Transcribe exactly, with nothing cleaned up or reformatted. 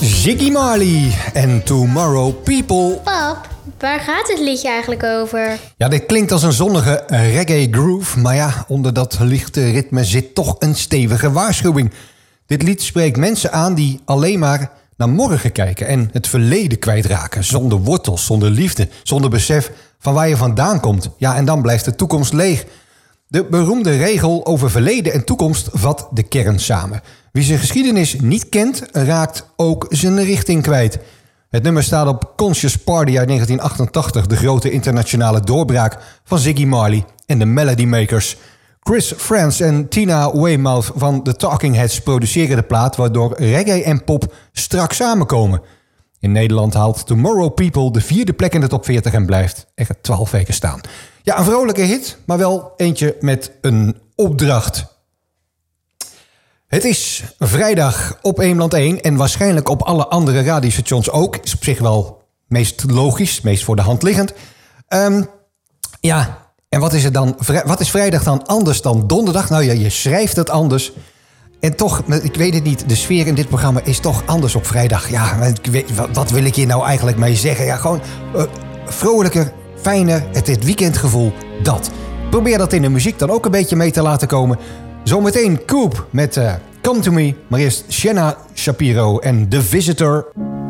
Ziggy Marley en Tomorrow People. Pap, waar gaat het liedje eigenlijk over? Ja, dit klinkt als een zonnige reggae groove, maar ja, onder dat lichte ritme zit toch een stevige waarschuwing. Dit lied spreekt mensen aan die alleen maar naar morgen kijken en het verleden kwijtraken. Zonder wortels, zonder liefde, zonder besef van waar je vandaan komt. Ja, en dan blijft de toekomst leeg. De beroemde regel over verleden en toekomst vat de kern samen. Wie zijn geschiedenis niet kent, raakt ook zijn richting kwijt. Het nummer staat op Conscious Party uit negentien achtentachtig... de grote internationale doorbraak van Ziggy Marley en de Melody Makers. Chris Frantz en Tina Weymouth van The Talking Heads produceren de plaat, waardoor reggae en pop strak samenkomen. In Nederland haalt Tomorrow People de vierde plek in de top veertig en blijft echt twaalf weken staan. Ja, een vrolijke hit, maar wel eentje met een opdracht. Het is vrijdag op Eemland één en waarschijnlijk op alle andere radiostations ook. Is op zich wel meest logisch, meest voor de hand liggend. Um, ja, en wat is, er dan, wat is vrijdag dan anders dan donderdag? Nou ja, je schrijft het anders. En toch, ik weet het niet, de sfeer in dit programma is toch anders op vrijdag. Ja, ik weet, wat wil ik hier nou eigenlijk mee zeggen? Ja, gewoon uh, vrolijker, fijner, het, het weekendgevoel, dat. Probeer dat in de muziek dan ook een beetje mee te laten komen. Zometeen Coop met uh, Come To Me, maar eerst Shanna Shapiro en The Visitor.